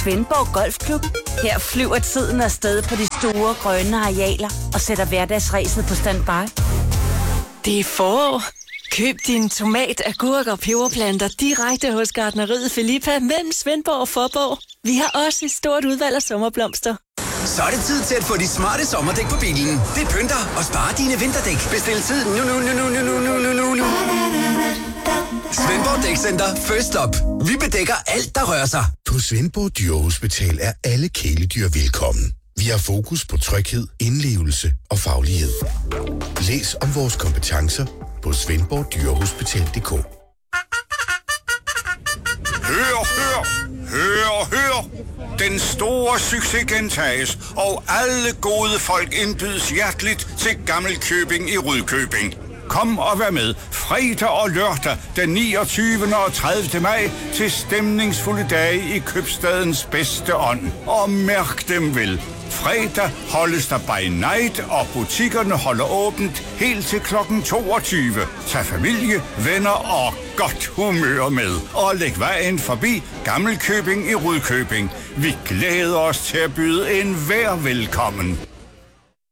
Svendborg Golfklub. Her flyver tiden afsted på de store grønne arealer og sætter hverdagsræset på standby. Det er forår. Køb din tomat, agurk og peberplanter direkte hos Gartneriet Filippa mellem Svendborg og Fåborg. Vi har også et stort udvalg af sommerblomster. Så er det tid til at få de smarte sommerdæk på bilen. Det pynter og sparer dine vinterdæk. Bestil tid nu. Svendborg Dækcenter. First up. Vi bedækker alt, der rører sig. På Svendborg Dyrehospital er alle kæledyr velkommen. Vi har fokus på tryghed, indlevelse og faglighed. Læs om vores kompetencer på svendborgdyrehospital.dk. Hør! Den store succes gentages, og alle gode folk indbydes hjerteligt til Gammelkøbing i Rudkøbing. Kom og vær med fredag og lørdag den 29. og 30. maj til stemningsfulde dage i købstadens bedste ånd. Og mærk dem vel. Fredag holdes der by night, og butikkerne holder åbent helt til kl. 22. Tag familie, venner og godt humør med. Og læg vejen forbi Gammelkøbing i Rudkøbing. Vi glæder os til at byde enhver velkommen.